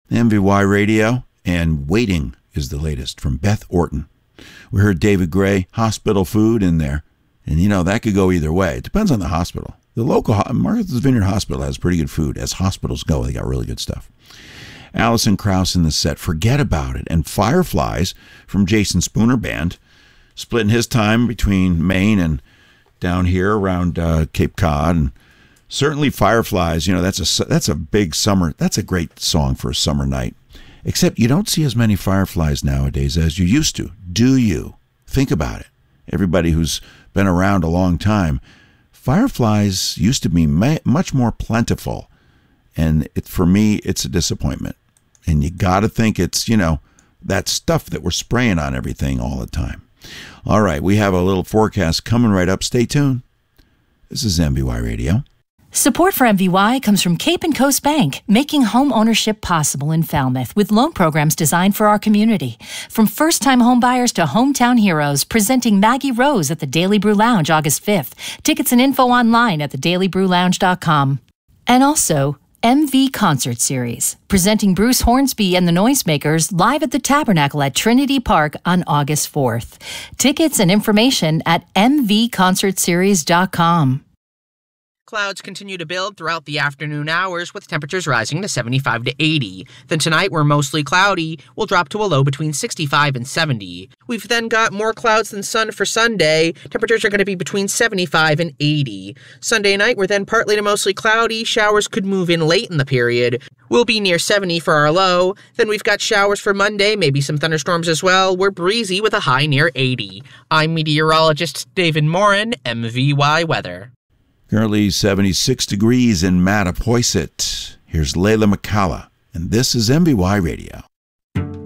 MVY Radio, and Waiting is the latest from Beth Orton. We heard David Gray, Hospital Food in there. And, that could go either way. It depends on the hospital. The local Martha's Vineyard Hospital has pretty good food. As hospitals go, they got really good stuff. Alison Krauss in the set, Forget About It. And Fireflies from Jason Spooner Band, splitting his time between Maine and down here around Cape Cod. And certainly Fireflies, that's a big summer. That's a great song for a summer night. Except you don't see as many fireflies nowadays as you used to. Do you? Think about it. Everybody who's been around a long time, fireflies used to be much more plentiful. And for me, it's a disappointment. And you got to think it's, that stuff that we're spraying on everything all the time. All right, we have a little forecast coming right up. Stay tuned. This is MVY Radio. Support for MVY comes from Cape and Coast Bank, making home ownership possible in Falmouth with loan programs designed for our community. From first-time home buyers to hometown heroes, presenting Maggie Rose at the Daily Brew Lounge August 5th. Tickets and info online at thedailybrewlounge.com. And also, MV Concert Series, presenting Bruce Hornsby and the Noisemakers live at the Tabernacle at Trinity Park on August 4th. Tickets and information at mvconcertseries.com. Clouds continue to build throughout the afternoon hours with temperatures rising to 75 to 80. Then tonight we're mostly cloudy. We'll drop to a low between 65 and 70. We've then got more clouds than sun for Sunday. Temperatures are going to be between 75 and 80. Sunday night we're then partly to mostly cloudy. Showers could move in late in the period. We'll be near 70 for our low. Then we've got showers for Monday, maybe some thunderstorms as well. We're breezy with a high near 80. I'm meteorologist David Morin, MVY Weather. Currently 76 degrees in Mattapoisett. Here's Layla McCalla, and this is MVY Radio.